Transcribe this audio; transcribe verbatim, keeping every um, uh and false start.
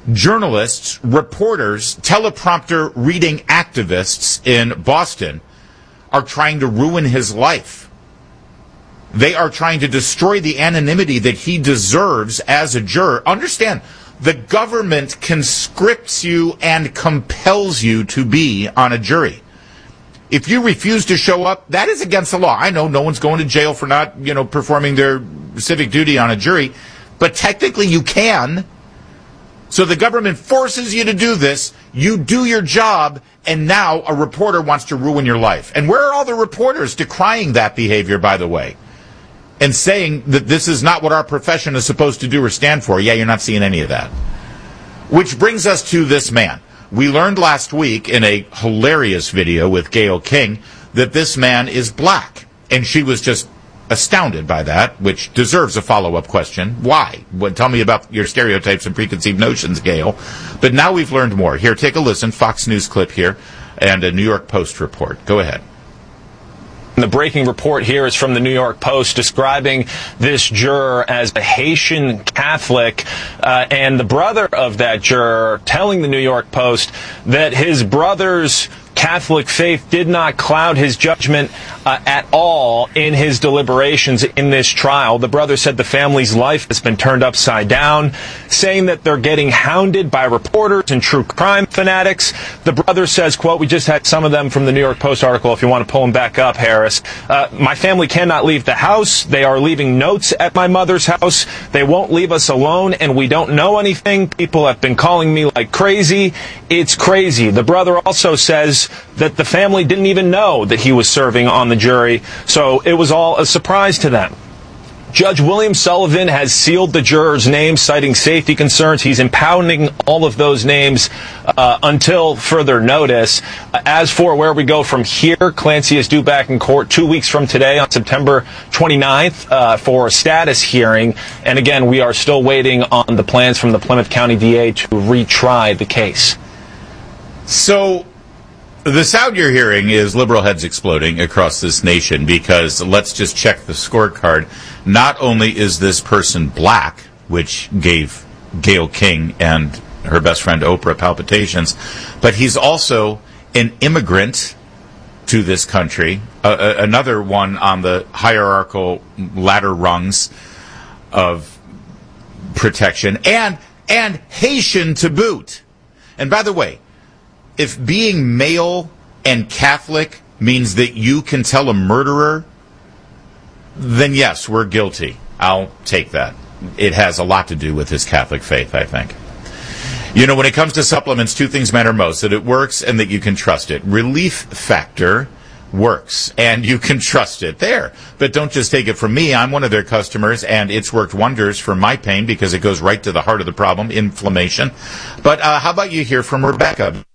journalists, reporters, teleprompter reading activists in Boston are trying to ruin his life. They are trying to destroy the anonymity that he deserves as a juror. Understand, the government conscripts you and compels you to be on a jury. If you refuse to show up, that is against the law. I know no one's going to jail for not, you know, performing their civic duty on a jury, but technically you can. So the government forces you to do this. You do your job, and now a reporter wants to ruin your life. And where are all the reporters decrying that behavior, by the way, and saying that this is not what our profession is supposed to do or stand for? Yeah, you're not seeing any of that. Which brings us to this man. We learned last week in a hilarious video with Gayle King that this man is black. And she was just astounded by that, which deserves a follow-up question. Why? Well, tell me about your stereotypes and preconceived notions, Gayle. But now we've learned more. Here, take a listen. Fox News clip here and a New York Post report. Go ahead. The breaking report here is from the New York Post describing this juror as a Haitian Catholic, uh, and the brother of that juror telling the New York Post that his brother's Catholic faith did not cloud his judgment uh, at all in his deliberations in this trial. The brother said the family's life has been turned upside down, saying that they're getting hounded by reporters and true crime fanatics. The brother says, quote, we just had some of them from the New York Post article, if you want to pull them back up, Harris. Uh, my family cannot leave the house. They are leaving notes at my mother's house. They won't leave us alone, and we don't know anything. People have been calling me like crazy. It's crazy. The brother also says that the family didn't even know that he was serving on the jury, so it was all a surprise to them. Judge William Sullivan has sealed the jurors' names, citing safety concerns. He's impounding all of those names uh, until further notice. Uh, as for where we go from here, Clancy is due back in court two weeks from today on September twenty-ninth uh, for a status hearing. And again, we are still waiting on the plans from the Plymouth County D A to retry the case. So the sound you're hearing is liberal heads exploding across this nation because, let's just check the scorecard, not only is this person black, which gave Gayle King and her best friend Oprah palpitations, but he's also an immigrant to this country, uh, another one on the hierarchical ladder rungs of protection, and and Haitian to boot. And by the way, if being male and Catholic means that you can tell a murderer, then yes, we're guilty. I'll take that. It has a lot to do with his Catholic faith, I think. You know, when it comes to supplements, two things matter most: that it works and that you can trust it. Relief Factor works, and you can trust it there. But don't just take it from me. I'm one of their customers, and it's worked wonders for my pain because it goes right to the heart of the problem, inflammation. But uh, how about you hear from Rebecca?